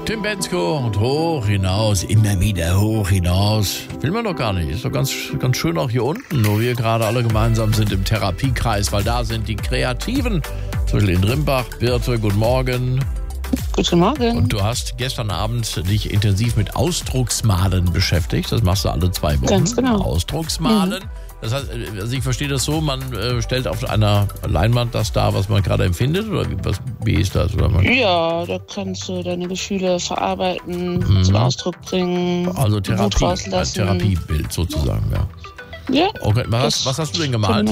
Tim Bendzko und hoch hinaus, immer wieder hoch hinaus. Will man doch gar nicht. Ist doch ganz schön auch hier unten, wo wir gerade alle gemeinsam sind im Therapiekreis, weil da sind die Kreativen. Zum Beispiel in Rimbach. Birte, guten Morgen. Guten Morgen. Und du hast gestern Abend dich intensiv mit Ausdrucksmalen beschäftigt. Das machst du alle 2 Wochen. Ganz genau. Ausdrucksmalen. Das heißt, also ich verstehe das so, man stellt auf einer Leinwand das dar, was man gerade empfindet, oder wie ist das? Oder ja, da kannst du deine Gefühle verarbeiten, zum Ausdruck bringen, also Wut Therapie, ein rauslassen. Therapiebild sozusagen, ja. Ja. Okay, was hast du denn gemalt?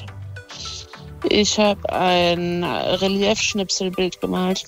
Ich habe ein Reliefschnipselbild gemalt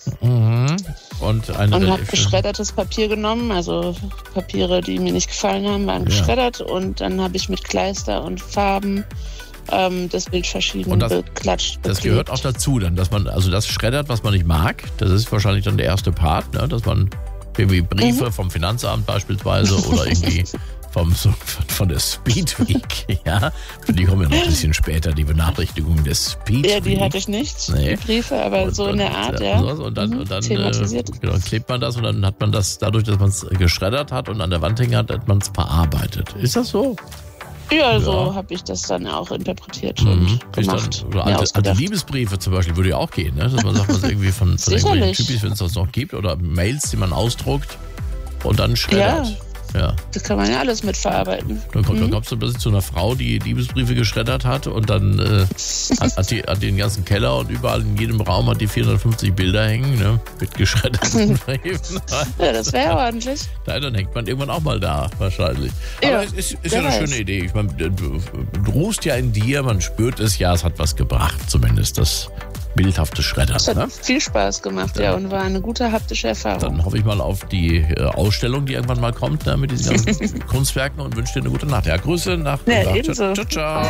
Und habe geschreddertes Papier genommen, also Papiere, die mir nicht gefallen haben, waren geschreddert und dann habe ich mit Kleister und Farben das Bild verschieden beklatscht. Das gehört auch dazu, dann, dass man also das schreddert, was man nicht mag. Das ist wahrscheinlich dann der erste Part, ne? Dass man irgendwie Briefe vom Finanzamt beispielsweise oder irgendwie von der Speed Week, ja. Für die kommen ja noch ein bisschen später, die Benachrichtigungen des Speed Week. Ja, die hatte ich nicht, die Briefe, aber und, so in der Art, ja. Und dann klebt man das und dann hat man das, dadurch, dass man es geschreddert hat und an der Wand hängen hat man es verarbeitet. Ist das so? Ja, so habe ich das dann auch interpretiert und gemacht. Oder alte Liebesbriefe zum Beispiel würde ja auch gehen, ne? Dass man sagt, was irgendwie von irgendwelchen Typis, wenn es das noch gibt, oder Mails, die man ausdruckt und dann schreddert. Ja. Das kann man ja alles mitverarbeiten. Dann kommst du plötzlich zu einer Frau, die Liebesbriefe geschreddert hat und dann hat die den ganzen Keller und überall in jedem Raum hat die 450 Bilder hängen, ne? Mit geschredderten Briefen. Ja, das wäre ordentlich. Dann hängt man irgendwann auch mal da, wahrscheinlich. Ja, aber es ist ja eine schöne Idee. Ich meine, du ruhst ja in dir, man spürt es ja, es hat was gebracht, zumindest das bildhafte Schreddern. Das hat viel Spaß gemacht, und war eine gute haptische Erfahrung. Dann hoffe ich mal auf die Ausstellung, die irgendwann mal kommt, ne, mit diesen ganzen Kunstwerken und wünsche dir eine gute Nacht. Ja, Grüße nach ebenso. Ciao, ciao.